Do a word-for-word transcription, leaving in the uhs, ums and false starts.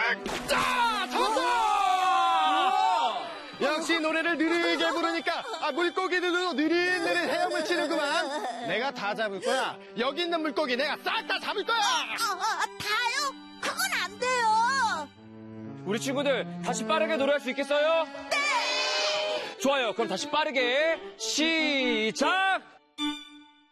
자, 잡았어! 역시 노래를 느리게 부르니까 아, 물고기들도 느릿느릿 헤엄을 치는구만. 내가 다 잡을 거야. 여기 있는 물고기 내가 싹 다 잡을 거야. 어, 어, 다요? 그건 안 돼요. 우리 친구들 다시 빠르게 노래할 수 있겠어요? 네! 좋아요. 그럼 다시 빠르게 시작!